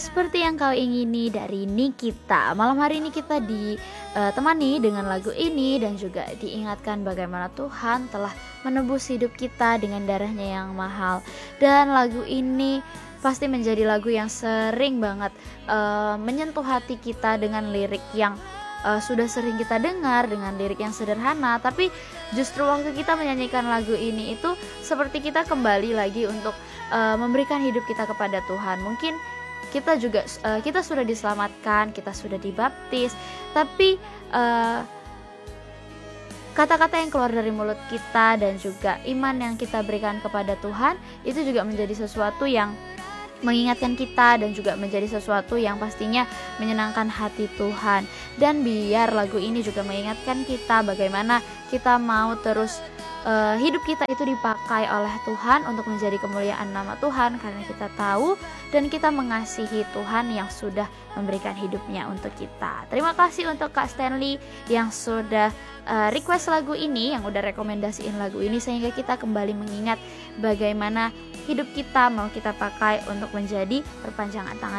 seperti yang kau ingini dari Nikita. Malam hari ini kita ditemani dengan lagu ini dan juga diingatkan bagaimana Tuhan telah menebus hidup kita dengan darahnya yang mahal. Dan lagu ini pasti menjadi lagu yang sering banget menyentuh hati kita dengan lirik yang sudah sering kita dengar, dengan lirik yang sederhana. Tapi justru waktu kita menyanyikan lagu ini itu seperti kita kembali lagi untuk memberikan hidup kita kepada Tuhan. Mungkin kita sudah diselamatkan, kita sudah dibaptis, tapi kata-kata yang keluar dari mulut kita dan juga iman yang kita berikan kepada Tuhan itu juga menjadi sesuatu yang mengingatkan kita dan juga menjadi sesuatu yang pastinya menyenangkan hati Tuhan. Dan biar lagu ini juga mengingatkan kita bagaimana kita mau terus hidup kita itu dipakai oleh Tuhan untuk menjadi kemuliaan nama Tuhan, karena kita tahu dan kita mengasihi Tuhan yang sudah memberikan hidupnya untuk kita. Terima kasih untuk Kak Stanley yang sudah request lagu ini, yang udah rekomendasiin lagu ini, sehingga kita kembali mengingat bagaimana hidup kita mau kita pakai untuk menjadi perpanjangan tangan